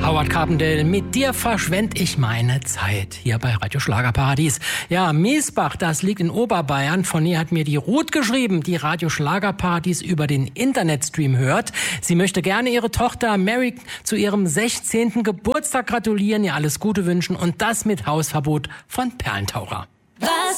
Howard Carpendale, mit dir verschwende ich meine Zeit hier bei Radio Schlagerparadies. Ja, Miesbach, das liegt in Oberbayern. Von ihr hat mir die Ruth geschrieben, die Radio Schlagerparadies über den Internetstream hört. Sie möchte gerne ihre Tochter Mary zu ihrem 16. Geburtstag gratulieren, ihr alles Gute wünschen und das mit Hausverbot von Perlentaucher.